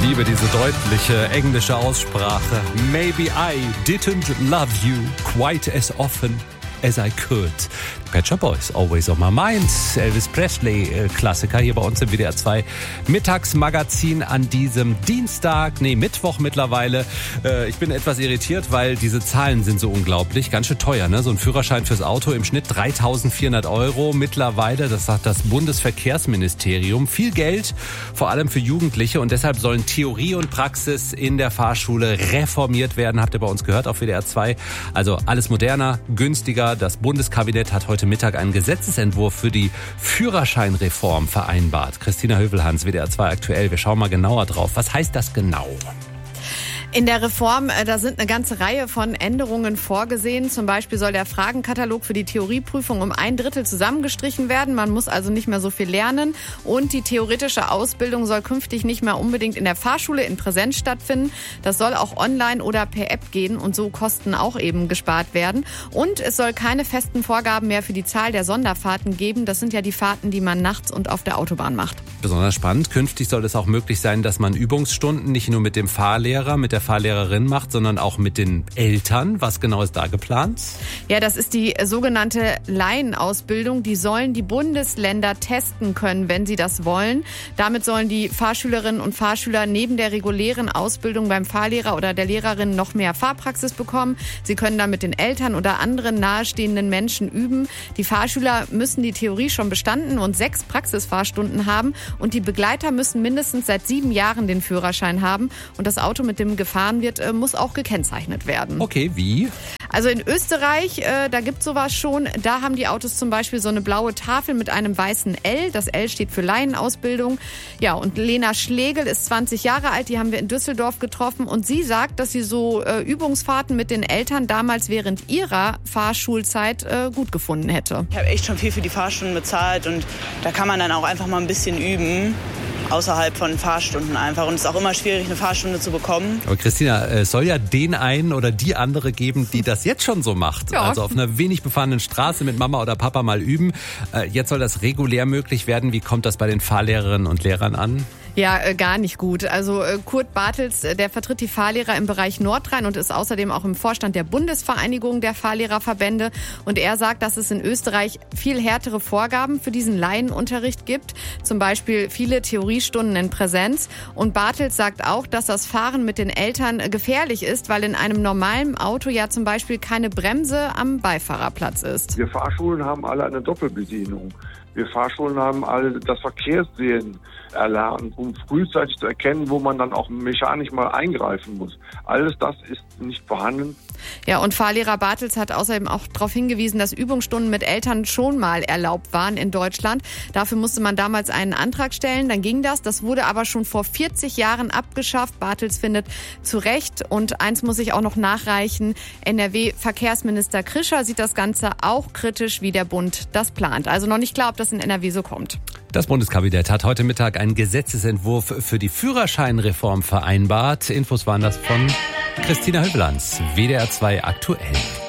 liebe diese deutliche englische Aussprache. Maybe I didn't love you quite as often as I could. Pet Shop Boys, Always on My Mind. Elvis Presley, Klassiker hier bei uns im WDR 2 Mittagsmagazin an diesem Mittwoch mittlerweile. Ich bin etwas irritiert, weil diese Zahlen sind so unglaublich. Ganz schön teuer, ne? So ein Führerschein fürs Auto im Schnitt 3.400 € mittlerweile. Das sagt das Bundesverkehrsministerium. Viel Geld, vor allem für Jugendliche. Und deshalb sollen Theorie und Praxis in der Fahrschule reformiert werden. Habt ihr bei uns gehört auf WDR 2. Also alles moderner, günstiger. Das Bundeskabinett hat heute Mittag einen Gesetzesentwurf für die Führerscheinreform vereinbart. Christina Hövelhans, WDR 2 aktuell. Wir schauen mal genauer drauf. Was heißt das genau? In der Reform, da sind eine ganze Reihe von Änderungen vorgesehen. Zum Beispiel soll der Fragenkatalog für die Theorieprüfung um 1/3 zusammengestrichen werden. Man muss also nicht mehr so viel lernen. Und die theoretische Ausbildung soll künftig nicht mehr unbedingt in der Fahrschule in Präsenz stattfinden. Das soll auch online oder per App gehen und so Kosten auch eben gespart werden. Und es soll keine festen Vorgaben mehr für die Zahl der Sonderfahrten geben. Das sind ja die Fahrten, die man nachts und auf der Autobahn macht. Besonders spannend. Künftig soll es auch möglich sein, dass man Übungsstunden nicht nur mit dem Fahrlehrer, mit der Fahrlehrerin macht, sondern auch mit den Eltern. Was genau ist da geplant? Ja, das ist die sogenannte Laienausbildung. Die sollen die Bundesländer testen können, wenn sie das wollen. Damit sollen die Fahrschülerinnen und Fahrschüler neben der regulären Ausbildung beim Fahrlehrer oder der Lehrerin noch mehr Fahrpraxis bekommen. Sie können dann mit den Eltern oder anderen nahestehenden Menschen üben. Die Fahrschüler müssen die Theorie schon bestanden und 6 Praxisfahrstunden haben. Und die Begleiter müssen mindestens seit 7 Jahren den Führerschein haben. Und das Auto, mit dem gefahren wird, muss auch gekennzeichnet werden. Okay, wie? Also in Österreich, da gibt's sowas schon. Da haben die Autos zum Beispiel so eine blaue Tafel mit einem weißen L. Das L steht für Laienausbildung. Ja, und Lena Schlegel ist 20 Jahre alt. Die haben wir in Düsseldorf getroffen. Und sie sagt, dass sie so Übungsfahrten mit den Eltern damals während ihrer Fahrschulzeit gut gefunden hätte. Ich habe echt schon viel für die Fahrstunden bezahlt und da kann man dann auch einfach mal ein bisschen üben. Außerhalb von Fahrstunden einfach. Und es ist auch immer schwierig, eine Fahrstunde zu bekommen. Aber Christina, es soll ja den einen oder die andere geben, die das jetzt schon so macht. Ja. Also auf einer wenig befahrenen Straße mit Mama oder Papa mal üben. Jetzt soll das regulär möglich werden. Wie kommt das bei den Fahrlehrerinnen und Lehrern an? Ja, gar nicht gut. Also Kurt Bartels, der vertritt die Fahrlehrer im Bereich Nordrhein und ist außerdem auch im Vorstand der Bundesvereinigung der Fahrlehrerverbände. Und er sagt, dass es in Österreich viel härtere Vorgaben für diesen Laienunterricht gibt. Zum Beispiel viele Theoriestunden in Präsenz. Und Bartels sagt auch, dass das Fahren mit den Eltern gefährlich ist, weil in einem normalen Auto ja zum Beispiel keine Bremse am Beifahrerplatz ist. Wir Fahrschulen haben alle eine Doppelbedienung. Wir Fahrschulen haben alle das Verkehrssehen erlernt, um frühzeitig zu erkennen, wo man dann auch mechanisch mal eingreifen muss. Alles das ist nicht vorhanden. Ja, und Fahrlehrer Bartels hat außerdem auch darauf hingewiesen, dass Übungsstunden mit Eltern schon mal erlaubt waren in Deutschland. Dafür musste man damals einen Antrag stellen, dann ging das. Das wurde aber schon vor 40 Jahren abgeschafft. Bartels findet zu Recht. Und eins muss ich auch noch nachreichen. NRW-Verkehrsminister Krischer sieht das Ganze auch kritisch, wie der Bund das plant. Also noch nicht klar, ob das in NRW so kommt. Das Bundeskabinett hat heute Mittag einen Gesetzesentwurf für die Führerscheinreform vereinbart. Infos waren das von Christina Hövelhans, WDR 2 aktuell.